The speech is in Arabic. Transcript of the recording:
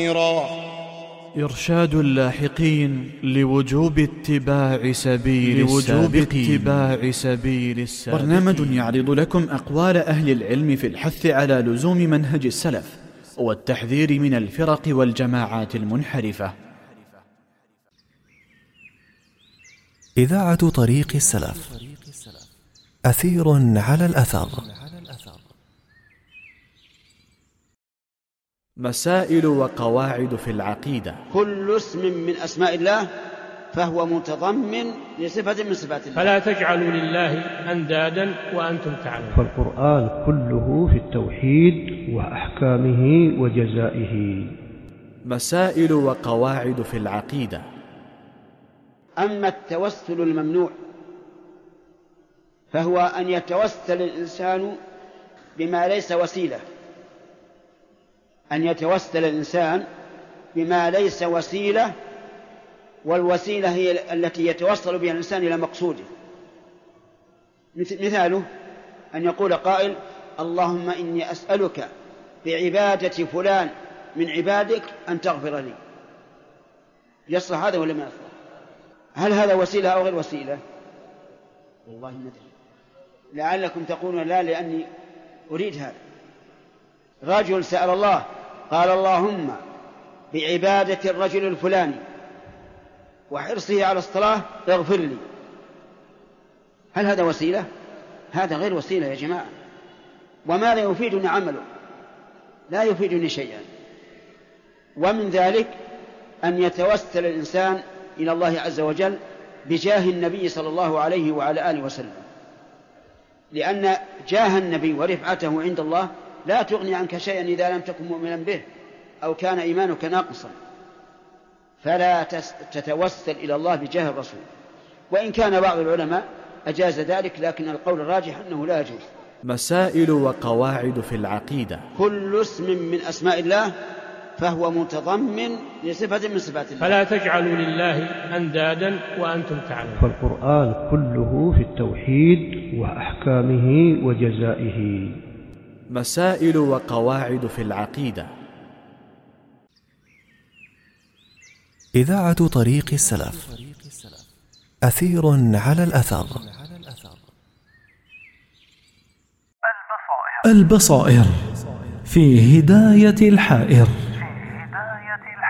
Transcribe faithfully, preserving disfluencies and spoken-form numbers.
إرشاد اللاحقين لوجوب اتباع سبيل لوجوب اتباع سبيل السابقين. برنامج يعرض لكم أقوال أهل العلم في الحث على لزوم منهج السلف والتحذير من الفرق والجماعات المنحرفة. إذاعة طريق السلف، أثير على الأثر. مسائل وقواعد في العقيدة. كل اسم من أسماء الله فهو متضمن لصفة من صفات الله، فلا تجعلوا لله أندادا وأنتم تعلمون. فالقرآن كله في التوحيد وأحكامه وجزائه. مسائل وقواعد في العقيدة. أما التوسل الممنوع فهو أن يتوسل الإنسان بما ليس وسيلة، أن يتوسل الإنسان بما ليس وسيلة، والوسيلة هي التي يتوصل بها الإنسان إلى مقصوده. مثاله أن يقول قائل: اللهم إني أسألك بعبادة فلان من عبادك أن تغفر لي. يصلح هذا ولا ما يصلح؟ هل هذا وسيلة أو غير وسيلة؟ والله ندري، لعلكم تقولون لا لأني أريد هذا. رجل سأل الله قال: اللهم بعبادة الرجل الفلاني وحرصه على الصلاة اغفر لي. هل هذا وسيلة؟ هذا غير وسيلة يا جماعة. وماذا يفيدني عمله؟ لا يفيدني شيئا. ومن ذلك أن يتوسل الإنسان إلى الله عز وجل بجاه النبي صلى الله عليه وعلى آله وسلم، لأن جاه النبي ورفعته عند الله لا تغني عنك شيئا إذا لم تكن مؤمنا به أو كان إيمانك ناقصا. فلا تتوسل إلى الله بجاه الرسول، وإن كان بعض العلماء أجاز ذلك، لكن القول الراجح أنه لا يجوز. مسائل وقواعد في العقيدة. كل اسم من أسماء الله فهو متضمن لصفة من صفات الله، فلا تجعلوا لله أندادا وأنتم تعلمون. فالقرآن كله في التوحيد وأحكامه وجزائه. مسائل وقواعد في العقيدة. إذاعة طريق السلف، أثير على الأثر. البصائر في هداية الحائر.